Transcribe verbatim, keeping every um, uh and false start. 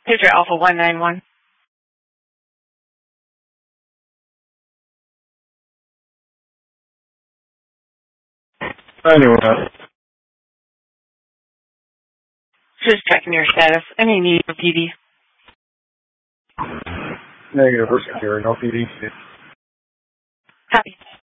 Picture Alpha one nine one. Anyway. Just checking your status. Any need for P D? Negative. We're secure. No P D. Copy.